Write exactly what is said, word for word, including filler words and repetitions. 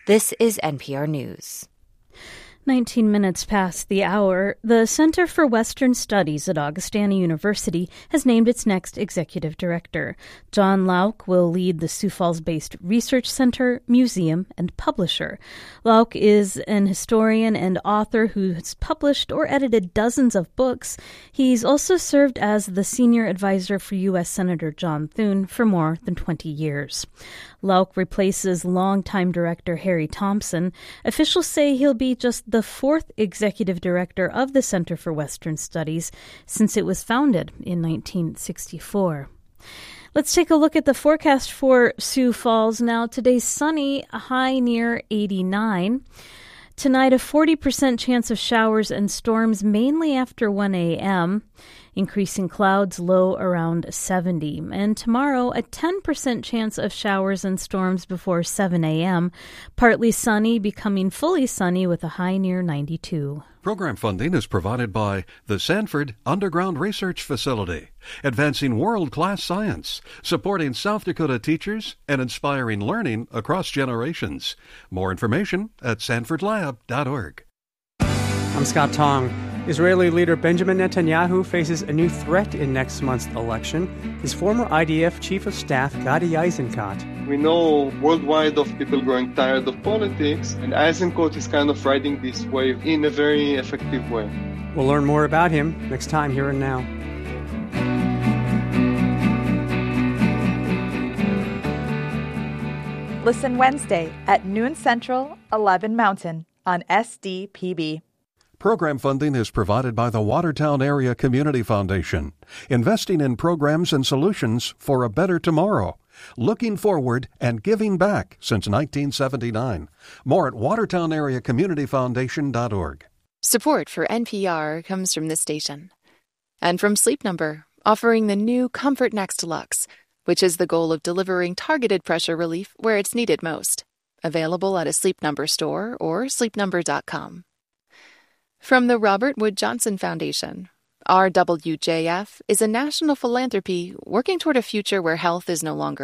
This is N P R News. nineteen minutes past the hour, the Center for Western Studies at Augustana University has named its next executive director. John Lauck will lead the Sioux Falls-based research center, museum, and publisher. Lauck is an historian and author who has published or edited dozens of books. He's also served as the senior advisor for U S Senator John Thune for more than twenty years. Lauck replaces longtime director Harry Thompson. Officials say he'll be just the fourth executive director of the Center for Western Studies since it was founded in nineteen sixty-four. Let's take a look at the forecast for Sioux Falls now. Today's sunny, a high near eighty-nine. Tonight, a forty percent chance of showers and storms mainly after one a.m., increasing clouds, low around seventy. And tomorrow, a ten percent chance of showers and storms before seven a.m., partly sunny, becoming fully sunny with a high near ninety-two. Program funding is provided by the Sanford Underground Research Facility, advancing world-class science, supporting South Dakota teachers, and inspiring learning across generations. More information at sanford lab dot org. I'm Scott Tong. Israeli leader Benjamin Netanyahu faces a new threat in next month's election. His former I D F chief of staff, Gadi Eisenkot. We know worldwide of people growing tired of politics, and Eisenkot is kind of riding this wave in a very effective way. We'll learn more about him next time Here and Now. Listen Wednesday at noon Central, eleven Mountain on S D P B. Program funding is provided by the Watertown Area Community Foundation, investing in programs and solutions for a better tomorrow, looking forward and giving back since nineteen seventy-nine. More at watertown area community foundation dot org. Support for N P R comes from this station. And from Sleep Number, offering the new Comfort Next Deluxe, which is the goal of delivering targeted pressure relief where it's needed most. Available at a Sleep Number store or sleep number dot com. From the Robert Wood Johnson Foundation, R W J F is a national philanthropy working toward a future where health is no longer